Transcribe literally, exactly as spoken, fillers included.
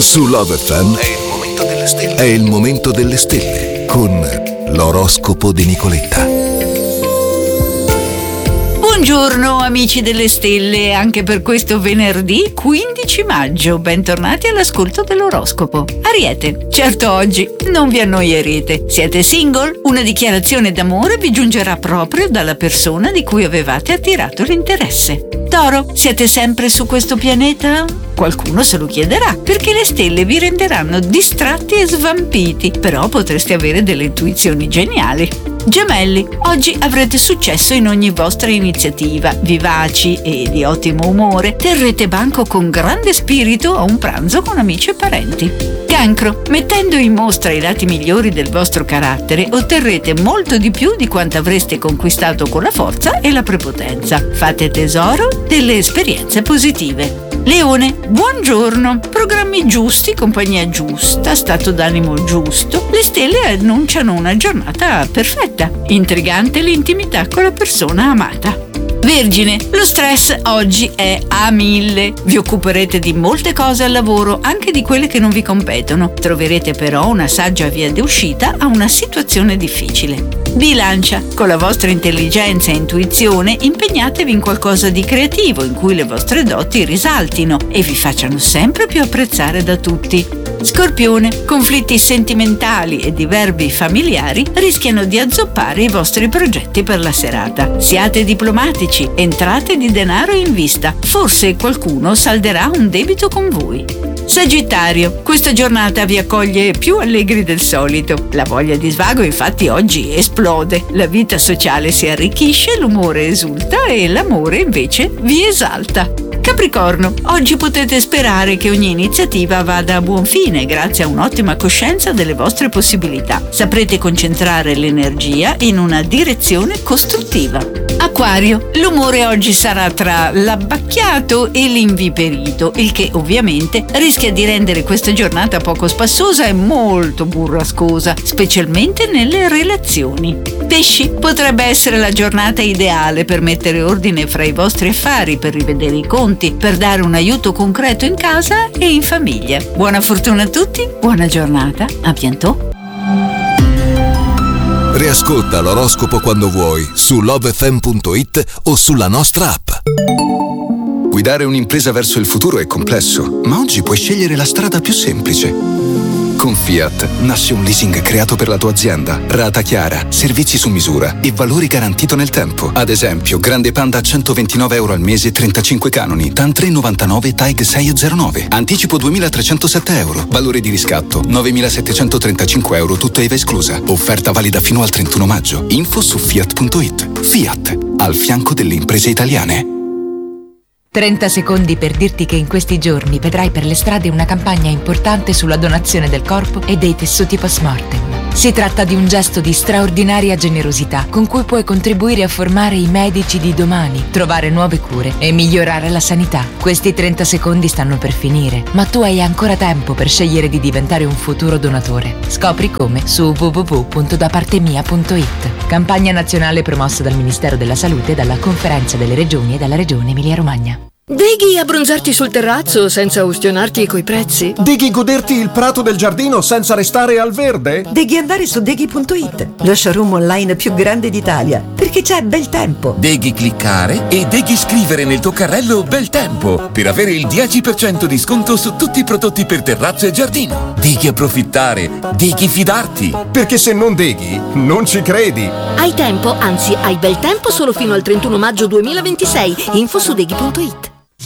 Su Love F M è il momento delle stelle. È il momento delle stelle con l'oroscopo di Nicoletta. Buongiorno amici delle stelle, anche per questo venerdì quindici maggio, bentornati all'ascolto dell'oroscopo. Ariete, certo oggi non vi annoierete. Siete single? Una dichiarazione d'amore vi giungerà proprio dalla persona di cui avevate attirato l'interesse. Toro, siete sempre su questo pianeta? Qualcuno se lo chiederà, perché le stelle vi renderanno distratti e svampiti, però potreste avere delle intuizioni geniali. Gemelli, oggi avrete successo in ogni vostra iniziativa, vivaci e di ottimo umore, terrete banco con grande spirito a un pranzo con amici e parenti. Cancro, mettendo in mostra i lati migliori del vostro carattere, otterrete molto di più di quanto avreste conquistato con la forza e la prepotenza. Fate tesoro delle esperienze positive. Leone, buongiorno, programmi giusti, compagnia giusta, stato d'animo giusto. Le stelle annunciano una giornata perfetta. Intrigante l'intimità con la persona amata. Vergine, lo stress oggi è a mille. Vi occuperete di molte cose al lavoro, anche di quelle che non vi competono. Troverete però una saggia via d'uscita a una situazione difficile. Bilancia, con la vostra intelligenza e intuizione impegnatevi in qualcosa di creativo in cui le vostre doti risaltino e vi facciano sempre più apprezzare da tutti. Scorpione, conflitti sentimentali e diverbi familiari rischiano di azzoppare i vostri progetti per la serata. Siate diplomatici, entrate di denaro in vista, forse qualcuno salderà un debito con voi. Sagittario, questa giornata vi accoglie più allegri del solito. La voglia di svago infatti oggi esplode. La vita sociale si arricchisce, l'umore esulta e l'amore invece vi esalta. Capricorno, oggi potete sperare che ogni iniziativa vada a buon fine grazie a un'ottima coscienza delle vostre possibilità. Saprete concentrare l'energia in una direzione costruttiva. Acquario, l'umore oggi sarà tra l'abbacchiato e l'inviperito, il che ovviamente rischia di rendere questa giornata poco spassosa e molto burrascosa, specialmente nelle relazioni. Pesci, potrebbe essere la giornata ideale per mettere ordine fra i vostri affari, per rivedere i conti, per dare un aiuto concreto in casa e in famiglia. Buona fortuna a tutti, buona giornata, a bientôt. Riascolta l'oroscopo quando vuoi su love f m punto it o sulla nostra app. Guidare un'impresa verso il futuro è complesso, ma oggi puoi scegliere la strada più semplice. Con Fiat nasce un leasing creato per la tua azienda, rata chiara, servizi su misura e valore garantito nel tempo. Ad esempio, Grande Panda a centoventinove euro al mese, trentacinque canoni, T A N tre novantanove, T A E G sei zero nove. Anticipo duemilatrecentosette euro, valore di riscatto novemilasettecentotrentacinque euro, tutto I V A esclusa. Offerta valida fino al trentuno maggio. Info su fiat punto it. Fiat, al fianco delle imprese italiane. trenta secondi per dirti che in questi giorni vedrai per le strade una campagna importante sulla donazione del corpo e dei tessuti post-mortem. Si tratta di un gesto di straordinaria generosità con cui puoi contribuire a formare i medici di domani, trovare nuove cure e migliorare la sanità. Questi trenta secondi stanno per finire, ma tu hai ancora tempo per scegliere di diventare un futuro donatore. Scopri come su w w w punto da parte mia punto it. Campagna nazionale promossa dal Ministero della Salute e dalla Conferenza delle Regioni e dalla Regione Emilia-Romagna. Deghi abbronzarti sul terrazzo senza ustionarti coi prezzi? Deghi goderti il prato del giardino senza restare al verde? Deghi andare su deghi punto it, lo showroom online più grande d'Italia, perché c'è bel tempo. Deghi cliccare e deghi scrivere nel tuo carrello bel tempo per avere il dieci per cento di sconto su tutti i prodotti per terrazzo e giardino. Deghi approfittare, deghi fidarti. Perché se non deghi, non ci credi. Hai tempo, anzi hai bel tempo solo fino al trentuno maggio duemilaventisei. Info su deghi punto it.